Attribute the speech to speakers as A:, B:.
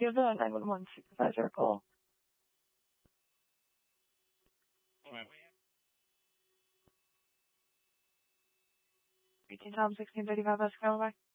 A: give the 911 supervisor a call.
B: Alright.
A: 18 Tom 1635 West Callaway.